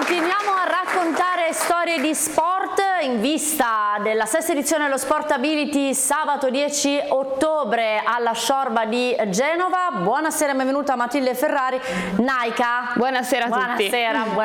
Continuiamo a raccontare storie di sport in vista della sesta edizione dello Sportability sabato 10 ottobre alla Sciorba di Genova. Buonasera e benvenuta Matilde Ferrari. Naika. Buonasera a tutti. Buonasera.